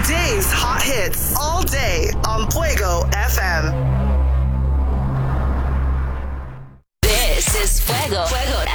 Today's hot hits all day on Fuego FM. This is Fuego